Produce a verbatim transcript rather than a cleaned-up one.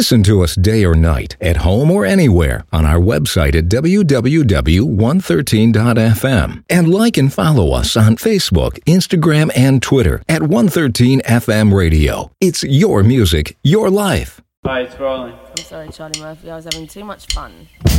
Listen to us day or night, at home or anywhere, on our website at w w w dot one thirteen dot f m. And like and follow us on Facebook, Instagram, and Twitter at one thirteen F M Radio. It's your music, your life. Hi, it's rolling. I'm sorry, Charlie Murphy. I was having too much fun.